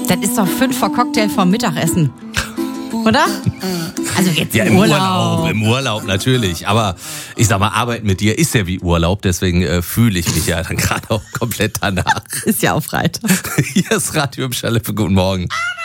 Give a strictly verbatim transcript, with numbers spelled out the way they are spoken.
Das ist doch fünf vor Cocktail vorm Mittagessen. Oder? Also jetzt Ja, im im Urlaub. Urlaub. Im Urlaub natürlich. Aber ich sag mal, Arbeiten mit dir ist ja wie Urlaub. Deswegen äh, fühle ich mich ja dann gerade auch komplett danach. Ist ja auch Freitag. Hier ist Radio im Schalefe. Guten Morgen.